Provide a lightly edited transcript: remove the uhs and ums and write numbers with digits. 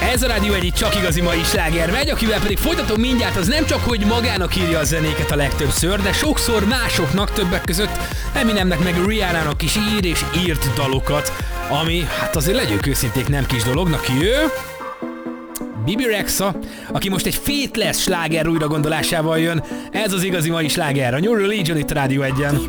Ez a Rádió egyik csak igazi mai sláger megy, akivel pedig folytatom mindjárt, az nem csak, hogy magának írja a zenéket a legtöbbször, de sokszor másoknak, többek között Eminemnek meg Rihannának is ír és írt dalokat, ami, hát azért legyünk őszinték, nem kis dolognak ő. Bibi Rexha, aki most egy Faithless sláger újragondolásával jön, ez az igazi mai sláger, a New Religion itt a Rádió 1-en.